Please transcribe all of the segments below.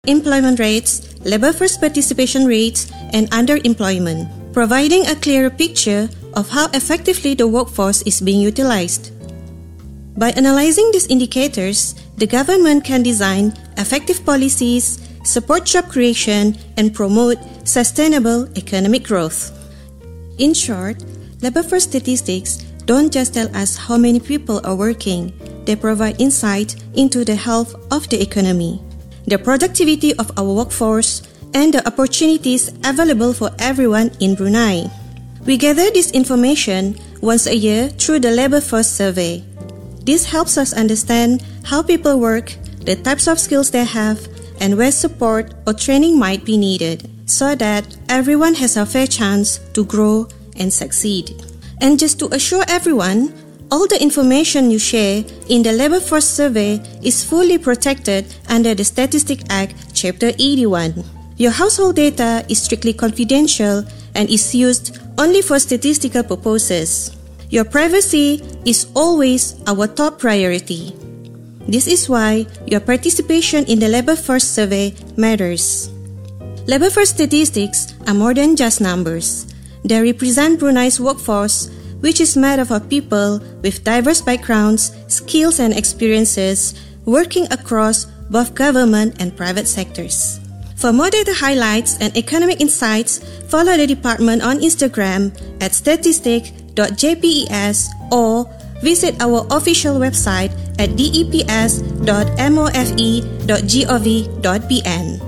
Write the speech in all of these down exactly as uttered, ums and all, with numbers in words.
employment rates, labor force participation rates, and underemployment, providing a clearer picture of how effectively the workforce is being utilized. By analyzing these indicators, the government can design effective policies, support job creation, and promote sustainable economic growth. In short, labor force statistics don't just tell us how many people are working, they provide insight into the health of the economy, the productivity of our workforce, and the opportunities available for everyone in Brunei. We gather this information once a year through the Labor Force Survey. This helps us understand how people work, the types of skills they have, and where support or training might be needed, so that everyone has a fair chance to grow and succeed. And just to assure everyone, all the information you share in the Labor Force Survey is fully protected under the Statistics Act, Chapter eighty-one. Your household data is strictly confidential and is used only for statistical purposes. Your privacy is always our top priority. This is why your participation in the Labor Force Survey matters. Labor force statistics are more than just numbers. They represent Brunei's workforce, which is made up of people with diverse backgrounds, skills, and experiences working across both government and private sectors. For more data highlights and economic insights, follow the department on Instagram at statistic dot j p e s or visit our official website at d e p s dot m o f e dot gov dot b n.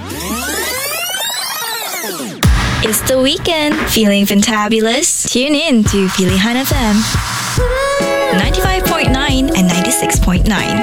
It's the weekend. Feeling fantabulous? Tune in to Pilihan F M ninety-five point nine and ninety-six point nine.